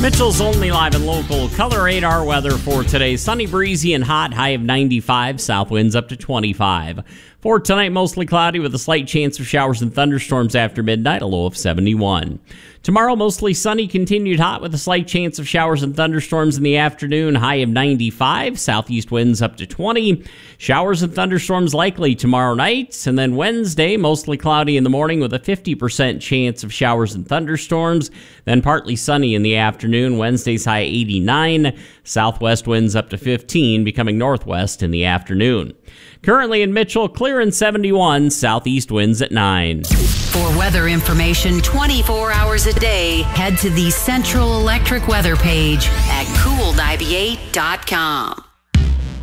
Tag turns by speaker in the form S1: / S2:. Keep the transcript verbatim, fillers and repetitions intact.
S1: Mitchell's only live and local color radar weather for today. Sunny, breezy, and hot. High of ninety-five. South winds up to twenty-five. For tonight, mostly cloudy with a slight chance of showers and thunderstorms after midnight. A low of seventy-one. Tomorrow, mostly sunny, continued hot with a slight chance of showers and thunderstorms in the afternoon. High of ninety-five. Southeast winds up to twenty. Showers and thunderstorms likely tomorrow night. And then Wednesday, mostly cloudy in the morning with a fifty percent chance of showers and thunderstorms. Then partly sunny in the afternoon. Wednesday's high eighty-nine. Southwest winds up to fifteen, becoming northwest in the afternoon. Currently in Mitchell, clear and seventy-one. Southeast winds at nine.
S2: For weather information twenty-four hours a day, head to the Central Electric weather page at cool ninety-eight dot com.